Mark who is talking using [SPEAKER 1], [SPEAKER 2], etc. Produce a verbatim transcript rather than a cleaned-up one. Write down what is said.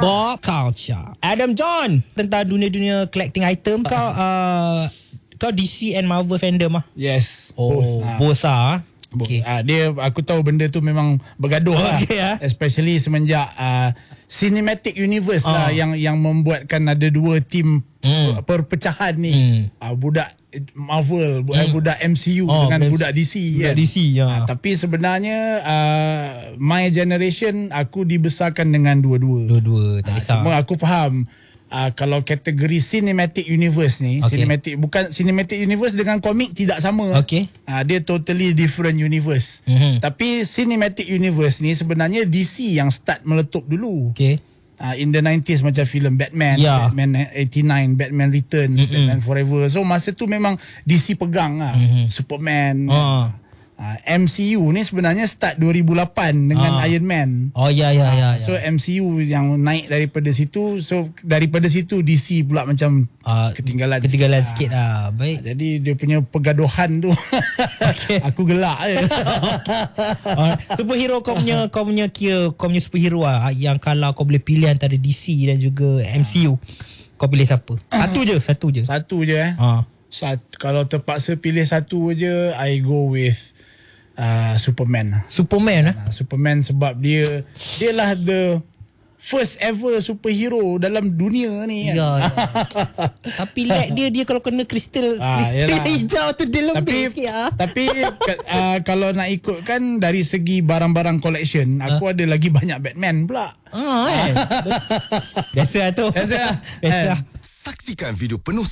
[SPEAKER 1] Pop culture. Adam John, tentang dunia-dunia collecting item kau uh, kau D C and Marvel fandom ah?
[SPEAKER 2] Yes.
[SPEAKER 1] Oh, both,
[SPEAKER 2] ah.
[SPEAKER 1] both ah.
[SPEAKER 2] Okay. Uh, dia aku tahu benda tu memang bergaduh
[SPEAKER 1] okay,
[SPEAKER 2] lah.
[SPEAKER 1] Ya.
[SPEAKER 2] Especially semenjak uh, Cinematic Universe uh. lah yang yang membuatkan ada dua tim mm. perpecahan ni. Mm. Uh, budak Marvel, mm. budak M C U oh, dengan budak D C.
[SPEAKER 1] Budak
[SPEAKER 2] kan?
[SPEAKER 1] D C ya.
[SPEAKER 2] Uh, tapi sebenarnya uh, my generation aku dibesarkan dengan dua-dua.
[SPEAKER 1] Dua-dua, tak kisah.
[SPEAKER 2] Uh, cuma aku faham Uh, kalau kategori Cinematic Universe ni, okay. Cinematic bukan Cinematic Universe dengan komik tidak sama.
[SPEAKER 1] Okay.
[SPEAKER 2] Uh, dia totally different universe. Mm-hmm. Tapi Cinematic Universe ni sebenarnya D C yang start meletup dulu.
[SPEAKER 1] Okay.
[SPEAKER 2] Uh, in the nineties macam filem Batman,
[SPEAKER 1] yeah.
[SPEAKER 2] Batman eighty-nine, Batman Returns, mm-hmm. Batman Forever. So masa tu memang D C pegang lah. Mm-hmm. Superman. Uh. Uh, M C U ni sebenarnya start dua ribu lapan dengan ah. Iron Man.
[SPEAKER 1] Oh ya ya ya.
[SPEAKER 2] So ya. M C U yang naik daripada situ, so daripada situ D C pula macam uh, ketinggalan
[SPEAKER 1] ketinggalan
[SPEAKER 2] sikit,
[SPEAKER 1] sikit lah. Baik.
[SPEAKER 2] Uh, jadi dia punya pergaduhan tu okay. aku gelak je.
[SPEAKER 1] uh, superhero kau punya kau punya kira kau punya superhero lah yang kalau kau boleh pilih antara D C dan juga M C U, kau pilih siapa? Satu je, satu je.
[SPEAKER 2] Satu je eh. Uh. Sat, kalau terpaksa pilih satu je, I go with Uh, Superman.
[SPEAKER 1] Superman eh?
[SPEAKER 2] Uh, Superman sebab dia dia lah the first ever superhero dalam dunia ni kan.
[SPEAKER 1] Ya, ya. Tapi leg dia dia kalau kena kristal
[SPEAKER 2] ah,
[SPEAKER 1] kristal hijau tu dia lembik sikit ah.
[SPEAKER 2] Tapi uh, kalau nak ikutkan dari segi barang-barang collection, aku huh? ada lagi banyak Batman pula.
[SPEAKER 1] Ah, eh. Biasa tu.
[SPEAKER 2] Biasa lah.
[SPEAKER 1] Biasa.
[SPEAKER 3] Saksikan video penuh